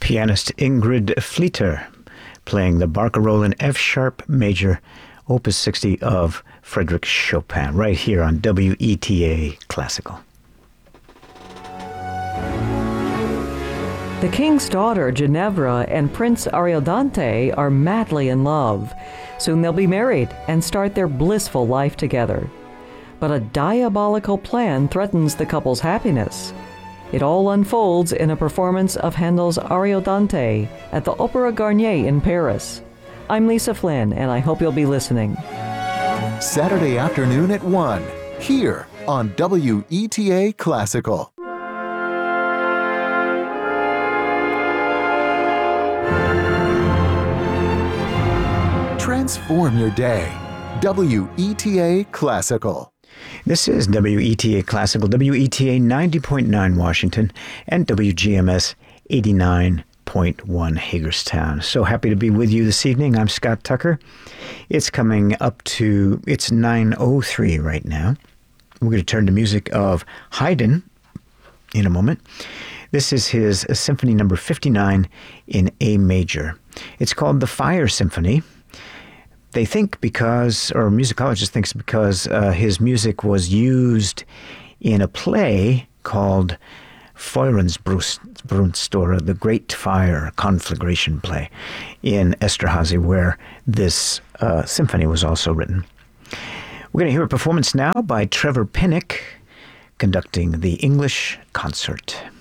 Pianist Ingrid Fleeter playing the Barcarolle in F-sharp major, Opus 60 of Frédéric Chopin, right here on WETA Classical. The king's daughter, Ginevra, and Prince Ariodante are madly in love. Soon they'll be married and start their blissful life together. But a diabolical plan threatens the couple's happiness. It all unfolds in a performance of Handel's Ariodante at the Opéra Garnier in Paris. I'm Lisa Flynn, and I hope you'll be listening. Saturday afternoon at 1, here on WETA Classical. Transform your day. WETA Classical. This is WETA Classical, WETA 90.9 Washington, and WGMS 89.1 Hagerstown. So happy to be with you this evening. I'm Scott Tucker. It's coming up to, it's 9:03 right now. We're going to turn to music of Haydn in a moment. This is his Symphony number 59 in A major. It's called the Fire Symphony. They think because, or musicologist thinks because his music was used in a play called Feuerensbrunst, or The Great Fire, conflagration play in Esterhazy, where this symphony was also written. We're going to hear a performance now by Trevor Pinnock conducting the English Concert.